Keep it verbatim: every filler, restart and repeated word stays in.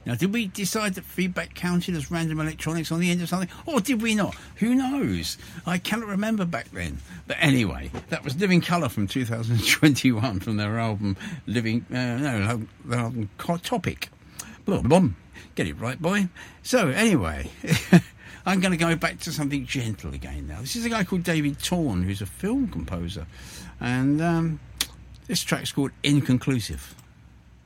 Now, did we decide that feedback counted as random electronics on the end of something? Or did we not? Who knows? I cannot remember back then. But anyway, that was Living Colour from two thousand twenty-one from their album Living... Uh, no, their album Topic. Blum, blum. Get it right, boy. So, anyway... I'm going to go back to something gentle again now. This is a guy called David Torn, who's a film composer. And um, this track's called Inconclusive.